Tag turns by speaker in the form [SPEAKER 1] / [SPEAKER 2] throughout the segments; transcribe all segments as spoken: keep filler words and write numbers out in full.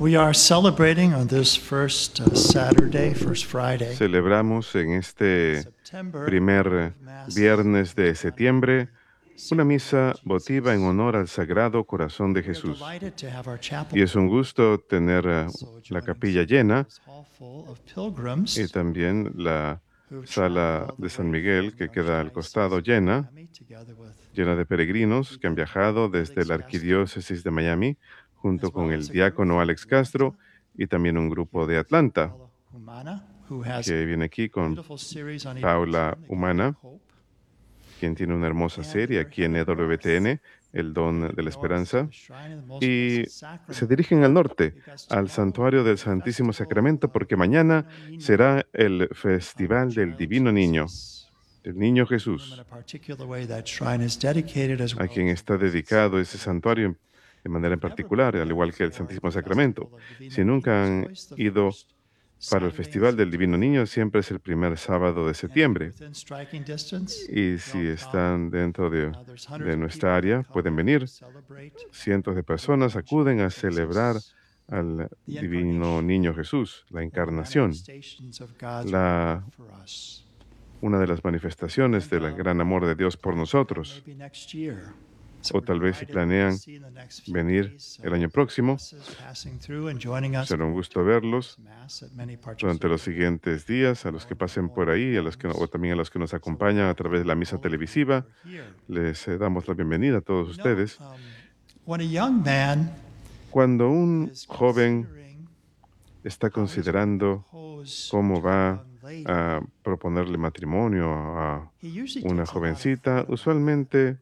[SPEAKER 1] We are celebrating on this first uh, Saturday, first Friday,
[SPEAKER 2] Celebramos en este
[SPEAKER 1] September,
[SPEAKER 2] primer
[SPEAKER 1] Mass
[SPEAKER 2] viernes de
[SPEAKER 1] at
[SPEAKER 2] septiembre una misa
[SPEAKER 1] Jesus.
[SPEAKER 2] votiva en honor al Sagrado Corazón de
[SPEAKER 1] We are
[SPEAKER 2] Jesús.
[SPEAKER 1] delighted to have our chapel
[SPEAKER 2] Y es un gusto tener eh,
[SPEAKER 1] also
[SPEAKER 2] la
[SPEAKER 1] joining
[SPEAKER 2] capilla
[SPEAKER 1] us
[SPEAKER 2] llena
[SPEAKER 1] this hall full of pilgrims
[SPEAKER 2] y también la
[SPEAKER 1] who've
[SPEAKER 2] sala
[SPEAKER 1] traveled all
[SPEAKER 2] de
[SPEAKER 1] the
[SPEAKER 2] San
[SPEAKER 1] way
[SPEAKER 2] Miguel
[SPEAKER 1] from
[SPEAKER 2] que
[SPEAKER 1] the
[SPEAKER 2] queda al
[SPEAKER 1] Archdiocese
[SPEAKER 2] costado
[SPEAKER 1] of
[SPEAKER 2] llena,
[SPEAKER 1] Miami, together with
[SPEAKER 2] llena de peregrinos que han
[SPEAKER 1] Deacon
[SPEAKER 2] viajado
[SPEAKER 1] Alex
[SPEAKER 2] desde la
[SPEAKER 1] Castro,
[SPEAKER 2] Arquidiócesis de Miami, junto
[SPEAKER 1] as well
[SPEAKER 2] con
[SPEAKER 1] as
[SPEAKER 2] el
[SPEAKER 1] a group
[SPEAKER 2] diácono
[SPEAKER 1] from
[SPEAKER 2] Alex
[SPEAKER 1] Atlanta,
[SPEAKER 2] Castro y también un grupo
[SPEAKER 1] here
[SPEAKER 2] de
[SPEAKER 1] with
[SPEAKER 2] Atlanta
[SPEAKER 1] Paula Humana, who has
[SPEAKER 2] que viene aquí
[SPEAKER 1] a
[SPEAKER 2] con
[SPEAKER 1] beautiful series on
[SPEAKER 2] Paula
[SPEAKER 1] E W T N they call
[SPEAKER 2] Humana,
[SPEAKER 1] Hope.
[SPEAKER 2] quien tiene una hermosa
[SPEAKER 1] And
[SPEAKER 2] serie
[SPEAKER 1] they're
[SPEAKER 2] aquí en
[SPEAKER 1] headed
[SPEAKER 2] E W T
[SPEAKER 1] north,
[SPEAKER 2] N, El Don de
[SPEAKER 1] headed
[SPEAKER 2] la
[SPEAKER 1] north to
[SPEAKER 2] Esperanza,
[SPEAKER 1] the Shrine of the Most
[SPEAKER 2] y
[SPEAKER 1] Blessed
[SPEAKER 2] se
[SPEAKER 1] Sacrament,
[SPEAKER 2] dirigen al norte,
[SPEAKER 1] because
[SPEAKER 2] al
[SPEAKER 1] tomorrow
[SPEAKER 2] Santuario
[SPEAKER 1] will be
[SPEAKER 2] del
[SPEAKER 1] the
[SPEAKER 2] Santísimo
[SPEAKER 1] festival
[SPEAKER 2] Sacramento,
[SPEAKER 1] of
[SPEAKER 2] porque
[SPEAKER 1] the
[SPEAKER 2] mañana
[SPEAKER 1] Divino Niño,
[SPEAKER 2] será el
[SPEAKER 1] of our
[SPEAKER 2] Festival del
[SPEAKER 1] child
[SPEAKER 2] Divino Niño,
[SPEAKER 1] Jesus,
[SPEAKER 2] del Niño
[SPEAKER 1] to whom in a
[SPEAKER 2] Jesús,
[SPEAKER 1] particular way that shrine is dedicated, as
[SPEAKER 2] a
[SPEAKER 1] well
[SPEAKER 2] quien
[SPEAKER 1] as the
[SPEAKER 2] está
[SPEAKER 1] Blessed
[SPEAKER 2] dedicado ese
[SPEAKER 1] Sacrament.
[SPEAKER 2] santuario de
[SPEAKER 1] If
[SPEAKER 2] manera en
[SPEAKER 1] you've never
[SPEAKER 2] particular,
[SPEAKER 1] been
[SPEAKER 2] al
[SPEAKER 1] there
[SPEAKER 2] igual que el
[SPEAKER 1] before,
[SPEAKER 2] Santísimo
[SPEAKER 1] the
[SPEAKER 2] Sacramento.
[SPEAKER 1] festival of Divino
[SPEAKER 2] Si nunca
[SPEAKER 1] Niño is
[SPEAKER 2] han
[SPEAKER 1] always the
[SPEAKER 2] ido
[SPEAKER 1] first
[SPEAKER 2] para el
[SPEAKER 1] Saturday in
[SPEAKER 2] Festival del Divino
[SPEAKER 1] September.
[SPEAKER 2] Niño, siempre es el primer sábado de
[SPEAKER 1] And if you're
[SPEAKER 2] septiembre.
[SPEAKER 1] within striking distance,
[SPEAKER 2] Y
[SPEAKER 1] no
[SPEAKER 2] si
[SPEAKER 1] problem.
[SPEAKER 2] están dentro de,
[SPEAKER 1] Uh, there's hundreds
[SPEAKER 2] de
[SPEAKER 1] of
[SPEAKER 2] nuestra
[SPEAKER 1] people that
[SPEAKER 2] área,
[SPEAKER 1] come
[SPEAKER 2] pueden
[SPEAKER 1] there to
[SPEAKER 2] venir.
[SPEAKER 1] celebrate
[SPEAKER 2] Cientos de
[SPEAKER 1] the
[SPEAKER 2] personas
[SPEAKER 1] divine
[SPEAKER 2] acuden a
[SPEAKER 1] child
[SPEAKER 2] celebrar
[SPEAKER 1] Jesus,
[SPEAKER 2] al
[SPEAKER 1] the
[SPEAKER 2] Divino
[SPEAKER 1] incarnation,
[SPEAKER 2] Niño Jesús, la
[SPEAKER 1] and the
[SPEAKER 2] encarnación,
[SPEAKER 1] manifestations of God's real
[SPEAKER 2] la,
[SPEAKER 1] love for us.
[SPEAKER 2] una de las manifestaciones
[SPEAKER 1] And
[SPEAKER 2] del
[SPEAKER 1] um,
[SPEAKER 2] gran amor de Dios por
[SPEAKER 1] plan to come
[SPEAKER 2] nosotros.
[SPEAKER 1] maybe next year. So
[SPEAKER 2] O
[SPEAKER 1] we're
[SPEAKER 2] tal vez si
[SPEAKER 1] delighted to
[SPEAKER 2] planean
[SPEAKER 1] see in the next few
[SPEAKER 2] venir
[SPEAKER 1] days
[SPEAKER 2] el
[SPEAKER 1] uh,
[SPEAKER 2] año próximo,
[SPEAKER 1] buses passing through and joining us
[SPEAKER 2] será un
[SPEAKER 1] for
[SPEAKER 2] gusto verlos
[SPEAKER 1] Mass at many
[SPEAKER 2] durante los
[SPEAKER 1] participating
[SPEAKER 2] siguientes días, a los que pasen por ahí, a los que, o también a los que nos acompañan a través de la misa televisiva. Les eh, damos la bienvenida a todos
[SPEAKER 1] You know,
[SPEAKER 2] ustedes.
[SPEAKER 1] um, when a young man
[SPEAKER 2] Cuando un
[SPEAKER 1] is
[SPEAKER 2] joven
[SPEAKER 1] considering
[SPEAKER 2] está
[SPEAKER 1] how he's going to
[SPEAKER 2] considerando
[SPEAKER 1] propose
[SPEAKER 2] cómo
[SPEAKER 1] to a
[SPEAKER 2] va
[SPEAKER 1] young lady,
[SPEAKER 2] a proponerle matrimonio a
[SPEAKER 1] he usually
[SPEAKER 2] una
[SPEAKER 1] takes a lot of
[SPEAKER 2] jovencita,
[SPEAKER 1] thought about
[SPEAKER 2] usualmente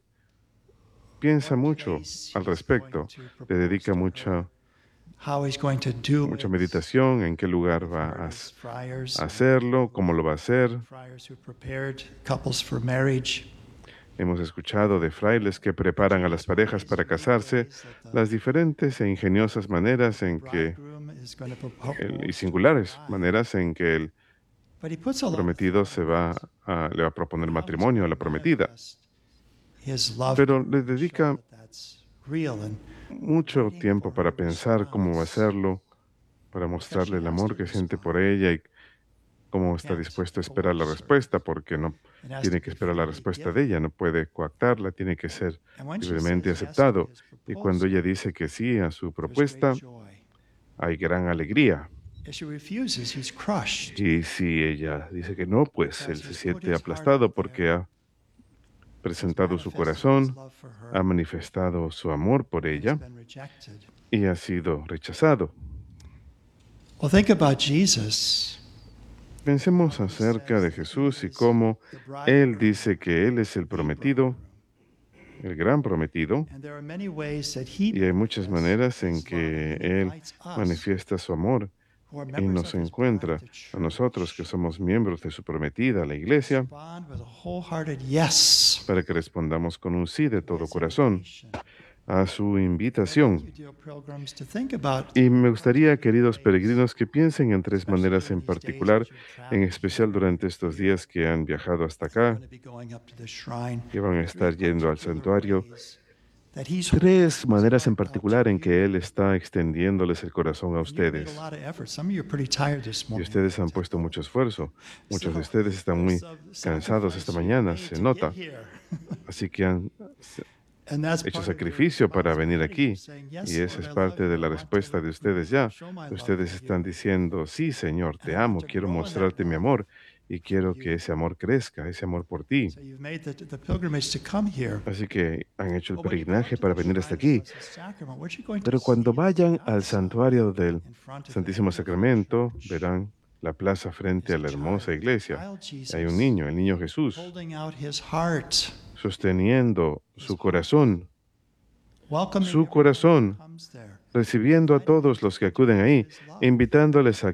[SPEAKER 2] piensa
[SPEAKER 1] what
[SPEAKER 2] mucho
[SPEAKER 1] place
[SPEAKER 2] al
[SPEAKER 1] he's going
[SPEAKER 2] respecto,
[SPEAKER 1] to
[SPEAKER 2] le
[SPEAKER 1] propose
[SPEAKER 2] dedica
[SPEAKER 1] to her,
[SPEAKER 2] mucha,
[SPEAKER 1] how he's going to do
[SPEAKER 2] mucha
[SPEAKER 1] it
[SPEAKER 2] meditación en qué lugar
[SPEAKER 1] with
[SPEAKER 2] va a
[SPEAKER 1] various friars
[SPEAKER 2] a
[SPEAKER 1] and
[SPEAKER 2] hacerlo, cómo lo va a hacer.
[SPEAKER 1] friars who prepared couples for marriage.
[SPEAKER 2] Hemos escuchado de frailes que preparan a las parejas para casarse, las diferentes e ingeniosas maneras en que,
[SPEAKER 1] Bridegroom is going to propose
[SPEAKER 2] el- y
[SPEAKER 1] to
[SPEAKER 2] singulares
[SPEAKER 1] the bride.
[SPEAKER 2] maneras en que el
[SPEAKER 1] But he puts a lot of
[SPEAKER 2] prometido
[SPEAKER 1] thought
[SPEAKER 2] se
[SPEAKER 1] in
[SPEAKER 2] va
[SPEAKER 1] it,
[SPEAKER 2] a, le va a proponer
[SPEAKER 1] how he's
[SPEAKER 2] matrimonio a
[SPEAKER 1] going
[SPEAKER 2] la
[SPEAKER 1] to
[SPEAKER 2] prometida,
[SPEAKER 1] manifest his love to
[SPEAKER 2] pero
[SPEAKER 1] her
[SPEAKER 2] le
[SPEAKER 1] and show
[SPEAKER 2] dedica
[SPEAKER 1] that that's real and
[SPEAKER 2] mucho
[SPEAKER 1] waiting
[SPEAKER 2] tiempo
[SPEAKER 1] for
[SPEAKER 2] para
[SPEAKER 1] her
[SPEAKER 2] pensar cómo va a
[SPEAKER 1] response,
[SPEAKER 2] hacerlo, para
[SPEAKER 1] because she
[SPEAKER 2] mostrarle el
[SPEAKER 1] has
[SPEAKER 2] amor
[SPEAKER 1] to
[SPEAKER 2] que siente por
[SPEAKER 1] respond.
[SPEAKER 2] ella y cómo
[SPEAKER 1] He
[SPEAKER 2] está
[SPEAKER 1] can't
[SPEAKER 2] dispuesto a esperar la
[SPEAKER 1] coerce her.
[SPEAKER 2] respuesta, porque no
[SPEAKER 1] It has to
[SPEAKER 2] tiene
[SPEAKER 1] be
[SPEAKER 2] que esperar la
[SPEAKER 1] freely
[SPEAKER 2] respuesta de
[SPEAKER 1] given.
[SPEAKER 2] ella, no puede coactarla, tiene que ser
[SPEAKER 1] And when she
[SPEAKER 2] libremente
[SPEAKER 1] says yes to
[SPEAKER 2] aceptado.
[SPEAKER 1] his
[SPEAKER 2] Y cuando ella
[SPEAKER 1] proposal,
[SPEAKER 2] dice que sí a su
[SPEAKER 1] there's great
[SPEAKER 2] propuesta,
[SPEAKER 1] joy.
[SPEAKER 2] hay gran alegría.
[SPEAKER 1] If she refuses, he's crushed,
[SPEAKER 2] Y si ella dice que no, pues él
[SPEAKER 1] because
[SPEAKER 2] se
[SPEAKER 1] he's put
[SPEAKER 2] siente
[SPEAKER 1] his heart
[SPEAKER 2] aplastado
[SPEAKER 1] out
[SPEAKER 2] porque
[SPEAKER 1] there,
[SPEAKER 2] ha
[SPEAKER 1] has
[SPEAKER 2] presentado su
[SPEAKER 1] manifested his
[SPEAKER 2] corazón,
[SPEAKER 1] love for
[SPEAKER 2] ha
[SPEAKER 1] her,
[SPEAKER 2] manifestado su amor por
[SPEAKER 1] and has
[SPEAKER 2] ella
[SPEAKER 1] been rejected.
[SPEAKER 2] y ha sido rechazado.
[SPEAKER 1] Well, think about Jesus.
[SPEAKER 2] Pensemos acerca de Jesús y cómo Él dice que Él es el prometido, el gran prometido,
[SPEAKER 1] And there are many ways that he
[SPEAKER 2] y hay muchas
[SPEAKER 1] manifests
[SPEAKER 2] maneras en
[SPEAKER 1] his love,
[SPEAKER 2] que
[SPEAKER 1] and he
[SPEAKER 2] Él
[SPEAKER 1] invites us,
[SPEAKER 2] manifiesta su amor
[SPEAKER 1] who are
[SPEAKER 2] y
[SPEAKER 1] members
[SPEAKER 2] nos
[SPEAKER 1] of his bride,
[SPEAKER 2] encuentra
[SPEAKER 1] the
[SPEAKER 2] a nosotros que
[SPEAKER 1] church,
[SPEAKER 2] somos miembros de su prometida, la iglesia,
[SPEAKER 1] respond with a wholehearted yes
[SPEAKER 2] para que respondamos con un sí de
[SPEAKER 1] to
[SPEAKER 2] todo
[SPEAKER 1] his
[SPEAKER 2] corazón
[SPEAKER 1] invitation.
[SPEAKER 2] a su
[SPEAKER 1] And I'd like
[SPEAKER 2] invitación.
[SPEAKER 1] you, dear pilgrims, to think about
[SPEAKER 2] Y me
[SPEAKER 1] three
[SPEAKER 2] gustaría,
[SPEAKER 1] particular
[SPEAKER 2] queridos
[SPEAKER 1] ways,
[SPEAKER 2] peregrinos, que piensen en tres
[SPEAKER 1] especially
[SPEAKER 2] maneras
[SPEAKER 1] during
[SPEAKER 2] en
[SPEAKER 1] these days
[SPEAKER 2] particular,
[SPEAKER 1] as you're
[SPEAKER 2] en
[SPEAKER 1] traveling
[SPEAKER 2] especial
[SPEAKER 1] here
[SPEAKER 2] durante
[SPEAKER 1] and
[SPEAKER 2] estos
[SPEAKER 1] here,
[SPEAKER 2] días que han viajado hasta
[SPEAKER 1] and you're
[SPEAKER 2] acá,
[SPEAKER 1] going to be going up to the shrine.
[SPEAKER 2] que van a
[SPEAKER 1] Three
[SPEAKER 2] estar yendo al
[SPEAKER 1] particular
[SPEAKER 2] santuario.
[SPEAKER 1] ways that he's
[SPEAKER 2] Tres
[SPEAKER 1] holding his
[SPEAKER 2] maneras en
[SPEAKER 1] heart out to
[SPEAKER 2] particular en que Él
[SPEAKER 1] you.
[SPEAKER 2] está extendiéndoles el corazón a
[SPEAKER 1] And you've made a
[SPEAKER 2] ustedes.
[SPEAKER 1] lot of effort. Some of you are pretty tired this
[SPEAKER 2] Y
[SPEAKER 1] morning.
[SPEAKER 2] ustedes han puesto mucho esfuerzo. Muchos de
[SPEAKER 1] So
[SPEAKER 2] ustedes están
[SPEAKER 1] there's
[SPEAKER 2] muy
[SPEAKER 1] some
[SPEAKER 2] cansados
[SPEAKER 1] sacrifice
[SPEAKER 2] esta
[SPEAKER 1] you've
[SPEAKER 2] mañana,
[SPEAKER 1] made
[SPEAKER 2] se
[SPEAKER 1] to
[SPEAKER 2] nota.
[SPEAKER 1] get here.
[SPEAKER 2] Así que han
[SPEAKER 1] And that's
[SPEAKER 2] hecho
[SPEAKER 1] part of your
[SPEAKER 2] sacrificio para venir
[SPEAKER 1] responsibility. You're
[SPEAKER 2] aquí.
[SPEAKER 1] saying,
[SPEAKER 2] Y
[SPEAKER 1] yes,
[SPEAKER 2] esa
[SPEAKER 1] Lord,
[SPEAKER 2] es
[SPEAKER 1] I love
[SPEAKER 2] parte
[SPEAKER 1] you.
[SPEAKER 2] de
[SPEAKER 1] I
[SPEAKER 2] la
[SPEAKER 1] want
[SPEAKER 2] respuesta
[SPEAKER 1] to
[SPEAKER 2] de ustedes ya.
[SPEAKER 1] show my love
[SPEAKER 2] Ustedes
[SPEAKER 1] for
[SPEAKER 2] están
[SPEAKER 1] you.
[SPEAKER 2] diciendo, sí, Señor,
[SPEAKER 1] And
[SPEAKER 2] te
[SPEAKER 1] I want
[SPEAKER 2] amo,
[SPEAKER 1] to
[SPEAKER 2] quiero
[SPEAKER 1] grow in that
[SPEAKER 2] mostrarte mi
[SPEAKER 1] love
[SPEAKER 2] amor y
[SPEAKER 1] for
[SPEAKER 2] quiero que
[SPEAKER 1] you.
[SPEAKER 2] ese amor crezca, ese amor por ti.
[SPEAKER 1] So you've made the, the pilgrimage to come here.
[SPEAKER 2] Así que han hecho el
[SPEAKER 1] But when you go up
[SPEAKER 2] peregrinaje
[SPEAKER 1] to
[SPEAKER 2] para
[SPEAKER 1] the
[SPEAKER 2] venir hasta
[SPEAKER 1] shrine of the
[SPEAKER 2] aquí.
[SPEAKER 1] Blessed Sacrament, what you're going to
[SPEAKER 2] Pero
[SPEAKER 1] see
[SPEAKER 2] cuando
[SPEAKER 1] is the
[SPEAKER 2] vayan al
[SPEAKER 1] outside
[SPEAKER 2] santuario del
[SPEAKER 1] in front of the
[SPEAKER 2] Santísimo
[SPEAKER 1] beautiful
[SPEAKER 2] Sacramento,
[SPEAKER 1] church.
[SPEAKER 2] verán la plaza frente a
[SPEAKER 1] There's
[SPEAKER 2] la
[SPEAKER 1] a
[SPEAKER 2] hermosa
[SPEAKER 1] child,
[SPEAKER 2] iglesia.
[SPEAKER 1] child
[SPEAKER 2] Y hay un
[SPEAKER 1] Jesus,
[SPEAKER 2] niño, el niño Jesús,
[SPEAKER 1] holding out his heart,
[SPEAKER 2] sosteniendo
[SPEAKER 1] his
[SPEAKER 2] su
[SPEAKER 1] heart,
[SPEAKER 2] corazón,
[SPEAKER 1] welcoming
[SPEAKER 2] su
[SPEAKER 1] everyone who
[SPEAKER 2] corazón,
[SPEAKER 1] comes there,
[SPEAKER 2] recibiendo a
[SPEAKER 1] inviting them
[SPEAKER 2] todos
[SPEAKER 1] to
[SPEAKER 2] los que
[SPEAKER 1] enter
[SPEAKER 2] acuden
[SPEAKER 1] into
[SPEAKER 2] ahí,
[SPEAKER 1] his love.
[SPEAKER 2] invitándoles a